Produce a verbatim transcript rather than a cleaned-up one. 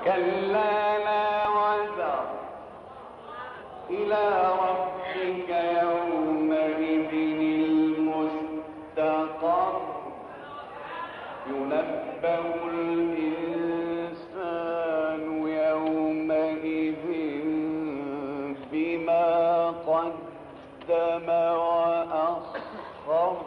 كلا لا وزر إلى ربك يومئذ المستقر ينبأ الإنسان يومئذ بما قدم وأخر